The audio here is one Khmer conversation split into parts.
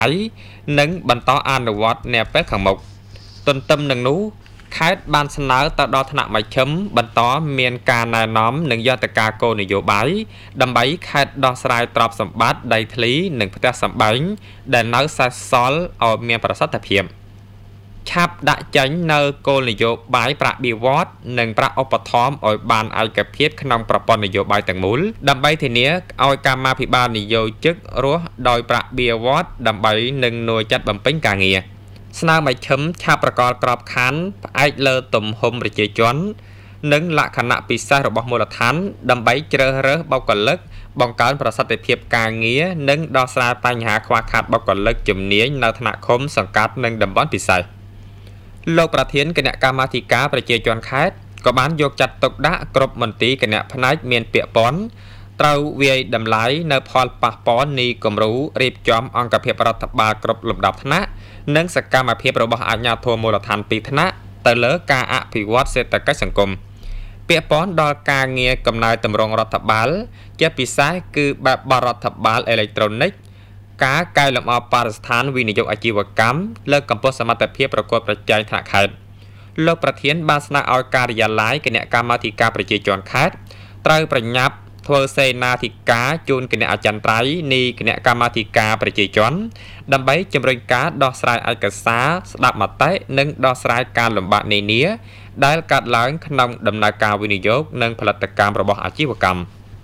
nâng bắn to an đồ vọt nè phép khẳng mộc tuần tâm nâng nú khát ban sân náo tạo đo thằng mày chấm bắn to miền ca nà nóm nâng do tất cả cô này vô bái đâm bấy khát đo sài trọp sầm bát đầy thlý nâng phật sầm bánh để nấu sa sól ở miền bờ sắt tập hiểm chắp đã tránh nơi cô này vô bái bạc bị vót nâng bạc ốp thóm ở bàn ai cập thiết khăn bạc pon này vô bái tầng múl đâm bấy thì nia ao cam ma phi ban này vô chức rúa đòi bạc bị vót đâm bấy nâng nuôi chặt bầm pính cả nghề sao mày chấm chắp bạc cọt cọp khán ai lơ tùm hôm để chơi chón nâng lạ khả nạ bị sai rồi bọc mùa là thán đâm bấy chơ rớ bao còn lất bằng cán và sát thiệp cả nghĩa nâng đo xa tay hạ khoa khát bao còn lất chùm nia nào thằng khóm sòng cát nâng đâm bón bị saiលោកប្រធានគណៈកម្មាធិការប្រជាជនខេត្តក៏បានយកចាត់ទុកដាក់គ្រប់មន្ទីរគណៈផ្នែកមានពាក្យពន្ធត្រូវវាយតម្លៃនៅផលប៉ះពាល់នៃគំរូរៀបចំអង្គភាពរដ្ឋបាលគ្រប់លំដាប់ថ្នាក់និងសកម្មភាពរបស់អាជ្ញាធរមូលដ្ឋានពីរថ្នាក់ទៅលើការអភិវឌ្ឍសេដ្ឋកិច្ចសង្គមពាក្យពន្ធដល់ការងារកំណែតម្រង់រដ្ឋបាលជាពិសេសគឺបែបបរដ្ឋបាលអេឡិចត្រូនិកការកែលម្អបរិស្ថានវិនិយោគអាជីវកម្មលើកកម្ពស់សមត្ថភាពប្រកួតប្រជែងថ្នាក់ខេត្តលោកប្រធានបានស្នើឲ្យការិយាល័យគណៈកម្មាធិការប្រជាជនខេត្តត្រូវប្រញាប់ធ្វើសេនាធិការជូនគណៈអចិន្ត្រៃយ៍នៃគណៈកម្មាធិការប្រជាជនដើម្បីជំរុញការដោះស្រាយឯកសារស្ដាប់មតិនិងដោះស្រាយការលំបាកនានាដែលកើតឡើងក្នុងដំណើរការវិនិយោគនិងផលិតកម្មរបស់អាជីវកម្ម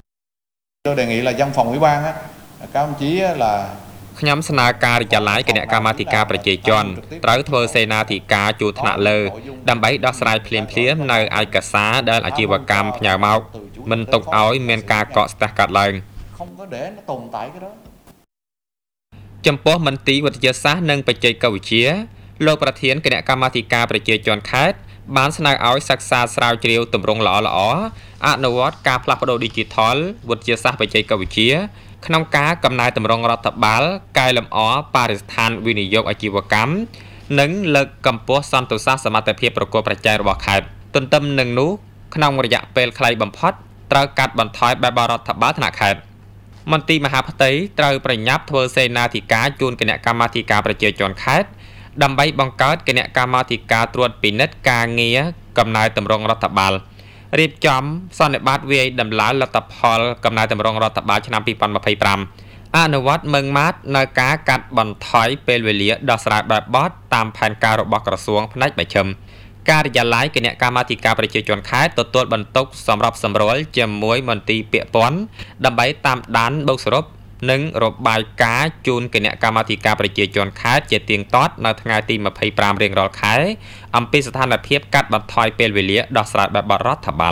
Tôi đề nghị là văn phòng ủy ban á, các ông chí là ខ្ញុំស្នើការិយាល័យគណៈកម្មាធិការប្រជាជនត្រូវធ្វើសេនាធិការជួរថ្នាក់លើដើម្បីដោះស្រាយភ្លាមៗនៅឯកសារដែលអាជីវកម្មផ្ញើមកមិនទុកឲ្យមានការកកស្ទះកើតឡើង không có để nó tồn tại cái đó ចំពោះមន្ទីរវិទ្យាសាស្ត្រនិងបច្ចេកវិទ្យាលោកប្រធានគណៈកម្មាធិការប្រជាជនខេត្តបានស្នើឲ្យសិក្សាស្រាវជ្រាវទម្រង់ល្អៗអនុវត្តការផ្លាស់ប្ដូរ Digital វិទ្យាសាស្ត្របច្ចេកវិទ្យាក្នុងការកំណែតម្រង់រដ្ឋបាលកែលម្អបរិស្ថានវិនិយោគអាជីវកម្មនិងលើកកម្ពស់សន្តិសុខសមត្ថភាពប្រកួតប្រជែងរបស់ខេត្តទន្ទឹមនឹងនោះក្នុងរយៈពេលខ្លីបំផុតត្រូវកាត់បន្ថយបែបរដ្ឋបាលថ្នាក់ខេត្តមន្ទីរមហាផ្ទៃត្រូវប្រញាប់ធ្វើសេនាធិការជូនគណៈកម្មាធិការប្រជាជនខេត្តដើម្បីបង្កើតគណៈកម្មាធិការត្រួតពិនិត្យការងារកំណែតម្រង់រដ្ឋបាលរៀបចំសន្និបាតវាយតម្លៃលទ្ធផលកំណែតម្រង់រដ្ឋបាលឆ្នាំ 2025 អនុវត្តម៉ឺងម៉ាត់នៅការកាត់បន្ថយពេលវេលាដោះស្រាយបែបបទតាមផែនការរបស់ក្រសួងផ្នែកបច្ចឹមការិយាល័យគណៈកម្មាធិការប្រជាជនខេត្តទទួលបន្ទុកសម្រាប់សម្រួលជាមួយមន្ទីរពាក់ព័ន្ធដើម្បីតាមដានបូកសរុបនិងរបាយការណ៍ជូនគណៈកម្មាធិការប្រជាជនខេត្តជាទៀងទាត់នៅថ្ងៃទី 25 រៀងរាល់ខែអំពីស្ថានភាពកាត់បន្ថយពេលវេលាដោះស្រាយបែបបទរដ្ឋបាល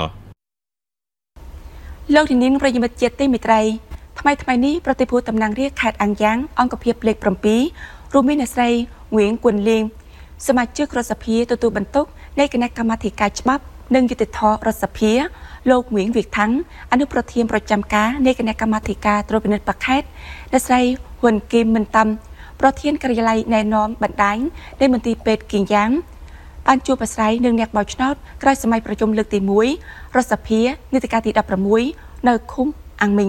លោកនាងប្រិយមិត្តជាទីមេត្រីថ្មីនេះប្រតិភូតំណាងរាស្ត្រខេត្តអាំងយ៉ាងអង្គភាពលេខ 7 រួមមានអ្នកស្រីងៀងគួនលៀងសមាជិករដ្ឋសភាទទួលបន្ទុកនៃគណៈកម្មាធិការច្បាប់និងយុតិធធរដ្ឋសភាលោកងៀងវិកថាំងអនុប្រធានប្រចាំការនៃគណៈកម្មាធិការត្រួតពិនិត្យបខេត្តអ្នកស្រីហ៊ុនគីមមិនតាំប្រធានការិយាល័យណែនាំបណ្ដាញនៃមន្ទីរពេទ្យគៀងយ៉ាងបានជួបអាស្រ័យនឹងអ្នកបោះឆ្នោតក្រោយសម័យប្រជុំលើកទី 1 រដ្ឋសភានីតិកាលទី 16 នៅឃុំអាំងមីង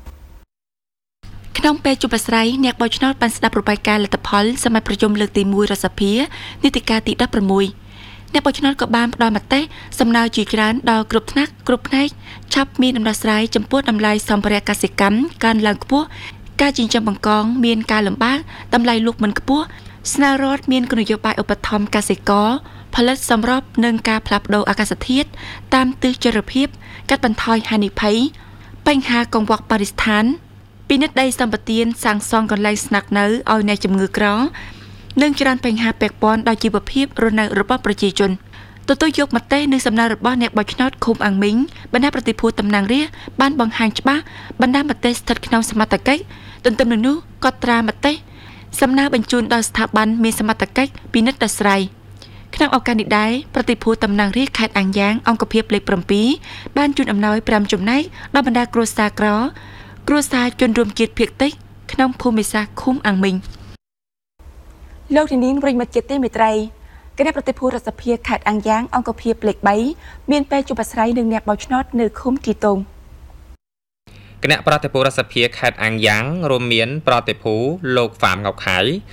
ក្នុងពេលជួបអាស្រ័យអ្នកបោះឆ្នោតបានស្ដាប់របាយការណ៍លទ្ធផលសម័យប្រជុំលើកទី 1 រដ្ឋសភានីតិកាលទី 16 អ្នកបោះឆ្នោតក៏បានផ្ដល់មតិសំណើជាច្រើនដល់គ្រប់ថ្នាក់គ្រប់ផ្នែកឆាប់មានដំណោះស្រាយចំពោះតម្លៃសម្ភារៈកសិកម្មកើនឡើងខ្ពស់ការចិញ្ចឹមបង្កងមានការលំបាកតម្លៃលក់មិនខ្ពស់ស្នើរដ្ឋមានគោលនយោបាយឧបត្ថម្ភកសិករផលិតសម្រាប់នឹងការផ្លាស់ប្ដូរអាកាសធាតុតាមទិសចរភាពកាត់បន្ថយហានិភ័យបញ្ហាកង្វក់បរិស្ថានពិនិត្យដីសម្បត្តិសាងសង់កន្លែងស្នាក់នៅឲ្យអ្នកជំងឺក្រនិងច្រើនបញ្ហាពាក់ព័ន្ធដល់ជីវភាពរស់នៅរបស់ប្រជាជនទទួលយកមតិនិងសំណើរបស់អ្នកបោះឆ្នោតឃុំអាំងមីងបណ្ដាប្រតិភូតំណាងរាស្ត្របានបង្ហាញច្បាស់បណ្ដាមតិស្ថិតក្នុងសមត្ថកិច្ចទន្ទឹមនឹងនោះក៏ត្រាមតិសំណើបញ្ជូនដល់ស្ថាប័នមានសមត្ថកិច្ចពិនិត្យដោះស្រាយក្នុងឱកាសនេះដែរប្រតិភូតំណាងរាស្ត្រខេត្តអាំងយ៉ាងអង្គភាពលេខ 7 បានជូនអំណោយ 5 ចំណែកដល់បណ្ដាគ្រួសារក្រគ្រួសារជនរួមជាតិភាគតិចក្នុងភូមិសាស្ត្រឃុំអាំងមីងលោកនាងប្រិយមិត្តជាទីមេត្រីគណៈប្រតិភូរដ្ឋសភាខេត្តអាំងយ៉ាងអង្គភាពលេខ 3 មានពេលជួបអាស្រ័យនឹងអ្នកបោះឆ្នោតនៅឃុំទីតងគណៈប្រតិភូរដ្ឋសភាខេត្តអាំងយ៉ាងរួមមានប្រតិភូលោកហ្វាមង៉ៅខៃ